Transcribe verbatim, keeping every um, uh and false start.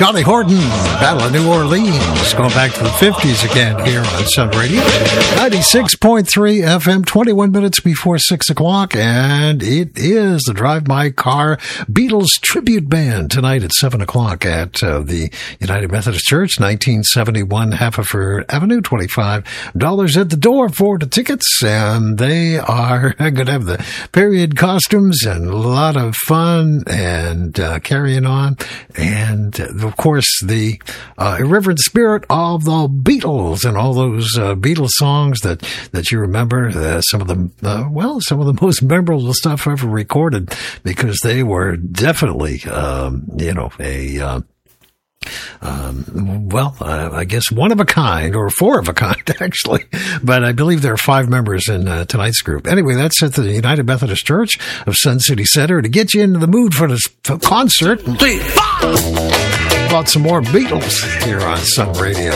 Johnny Horton, Battle of New Orleans, going back to the fifties again here on Sun Radio. ninety-six point three F M, twenty-one minutes before six o'clock, and it is the Drive My Car Beatles Tribute Band tonight at seven o'clock at uh, the United Methodist Church, nineteen seventy-one Haverford Avenue, twenty-five dollars at the door for the tickets, and they are going to have the period costumes and a lot of fun and uh, carrying on, and uh, of course the uh, irreverent spirit of the Beatles and all those uh, Beatles songs that, that you remember, uh, some of them, uh, well, some of the most memorable stuff ever recorded, because they were definitely, um, you know, a, uh, Um, well, uh, I guess one of a kind, or four of a kind, actually. But I believe there are five members in uh, tonight's group. Anyway, that's at the United Methodist Church of Sun City Center to get you into the mood for this for concert. About some more Beatles here on Sun Radio.